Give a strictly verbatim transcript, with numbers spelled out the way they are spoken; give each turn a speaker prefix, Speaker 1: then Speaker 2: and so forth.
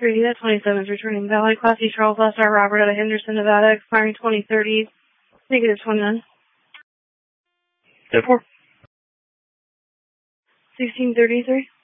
Speaker 1: three, that twenty-seven is returning Valley, Class C Charles Lester Robert out of Henderson, Nevada, expiring twenty thirty, negative twenty-nine.
Speaker 2: ten four.
Speaker 1: sixteen thirty-three.